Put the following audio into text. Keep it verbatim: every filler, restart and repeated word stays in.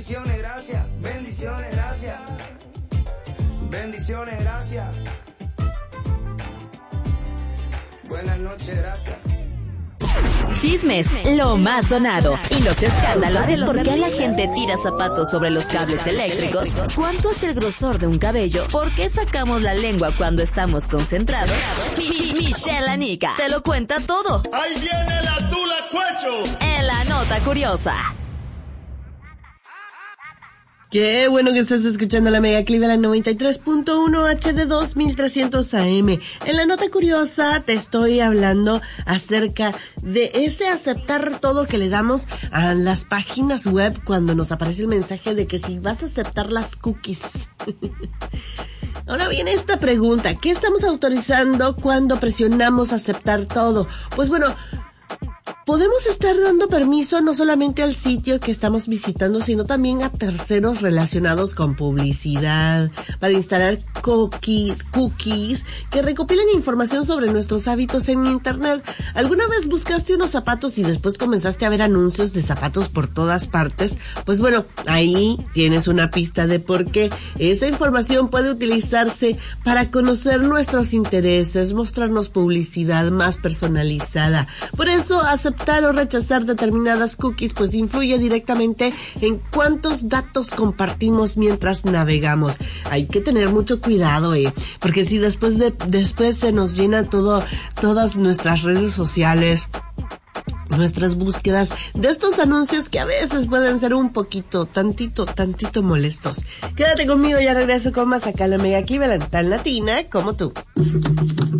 Bendiciones, gracias. Bendiciones, gracias. Bendiciones, gracias. Buenas noches, gracias. Chismes, lo más sonado y los escándalos. ¿Sabes por qué la gente tira zapatos sobre los cables eléctricos? ¿Cuánto es el grosor de un cabello? ¿Por qué sacamos la lengua cuando estamos concentrados? Michelle Anica te lo cuenta todo. ¡Ahí viene la tula cuecho! En la nota curiosa. Qué bueno que estás escuchando la Mega Cleveland noventa y tres punto uno H D dos mil trescientos A M. En la nota curiosa te estoy hablando acerca de ese aceptar todo que le damos a las páginas web cuando nos aparece el mensaje de que si vas a aceptar las cookies. Ahora viene esta pregunta, ¿qué estamos autorizando cuando presionamos aceptar todo? Pues bueno, podemos estar dando permiso no solamente al sitio que estamos visitando, sino también a terceros relacionados con publicidad, para instalar cookies, cookies que recopilan información sobre nuestros hábitos en internet. ¿Alguna vez buscaste unos zapatos y después comenzaste a ver anuncios de zapatos por todas partes? Pues bueno, ahí tienes una pista de por qué esa información puede utilizarse para conocer nuestros intereses, mostrarnos publicidad más personalizada. Por eso, aceptar o rechazar determinadas cookies pues influye directamente en cuántos datos compartimos mientras navegamos. Hay que tener mucho cuidado, eh, porque si después de después se nos llena todo todas nuestras redes sociales, nuestras búsquedas de estos anuncios que a veces pueden ser un poquito, tantito, tantito molestos. Quédate conmigo, ya regreso con más acá en la Mega Cleveland, tan latina como tú.